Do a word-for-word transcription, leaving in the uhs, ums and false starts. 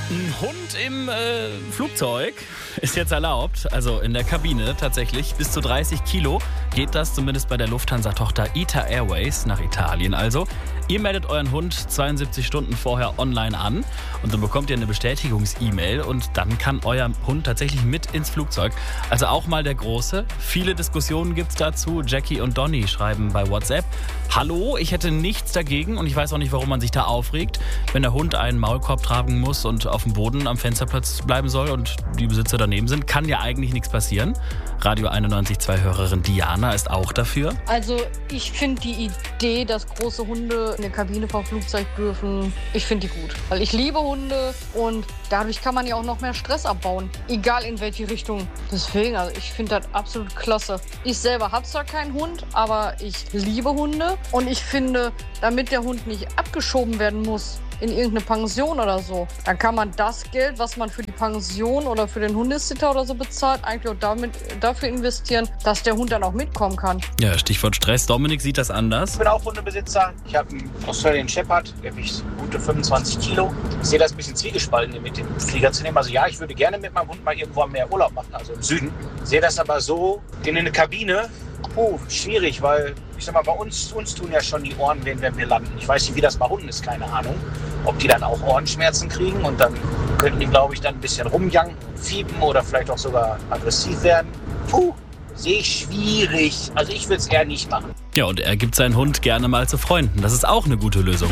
Ein Hund im äh, Flugzeug ist jetzt erlaubt, also in der Kabine tatsächlich. Bis zu dreißig Kilo geht das, zumindest bei der Lufthansa-Tochter I T A Airways, nach Italien also. Ihr meldet euren Hund zweiundsiebzig Stunden vorher online an und dann bekommt ihr eine Bestätigungs-E-Mail und dann kann euer Hund tatsächlich mit ins Flugzeug. Also auch mal der Große. Viele Diskussionen gibt's dazu. Jackie und Donny schreiben bei WhatsApp: Hallo, ich hätte nichts dagegen und ich weiß auch nicht, warum man sich da aufregt, wenn der Hund einen Maulkorb tragen muss und auf dem Boden am Fensterplatz bleiben soll und die Besitzer daneben sind. Kann ja eigentlich nichts passieren. Radio einundneunzig Komma zwei Hörerin Diana ist auch dafür. Also ich finde die Idee, dass große Hunde in der Kabine vom Flugzeug dürfen, ich finde die gut. Weil ich liebe Hunde und dadurch kann man ja auch noch mehr Stress abbauen. Egal in welche Richtung. Deswegen, also ich finde das absolut klasse. Ich selber habe zwar keinen Hund, aber ich liebe Hunde. Und ich finde, damit der Hund nicht abgeschoben werden muss in irgendeine Pension oder so, dann kann man das Geld, was man für die Pension oder für den Hundesitter oder so bezahlt, eigentlich auch damit, dafür investieren, dass der Hund dann auch mitkommen kann. Ja, Stichwort Stress. Dominik sieht das anders. Ich bin auch Hundebesitzer. Ich habe einen Australian Shepherd, der wiegt gute fünfundzwanzig Kilo. Ich sehe das ein bisschen zwiegespalten, mit dem Flieger zu nehmen. Also ja, ich würde gerne mit meinem Hund mal irgendwo mehr Urlaub machen, also im Süden. Ich sehe das aber so, den in eine Kabine, oh, schwierig, weil ich sag mal, bei uns, uns tun ja schon die Ohren weh, wenn wir landen. Ich weiß nicht, wie das bei Hunden ist, keine Ahnung. Ob die dann auch Ohrenschmerzen kriegen und dann könnten die, glaube ich, dann ein bisschen rumjangen, fiepen oder vielleicht auch sogar aggressiv werden. Puh, sehe ich schwierig. Also ich würde es eher nicht machen. Ja, und er gibt seinen Hund gerne mal zu Freunden. Das ist auch eine gute Lösung.